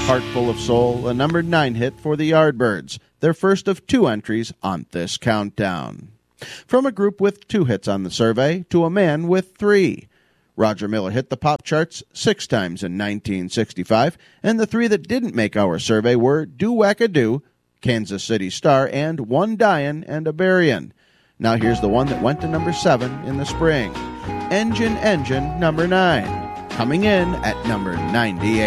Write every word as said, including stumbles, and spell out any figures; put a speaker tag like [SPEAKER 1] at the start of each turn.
[SPEAKER 1] Heart Full of Soul, a number nine hit for the Yardbirds, their first of two entries on this countdown. From a group with two hits on the survey to a man with three. Roger Miller hit the pop charts six times in nineteen sixty-five, and the three that didn't make our survey were Do-Wacka-Do, Kansas City Star, and One Dyin' and a Buryin'. Now here's the one that went to number seven in the spring. Engine Engine, number nine, coming in at number ninety-eight.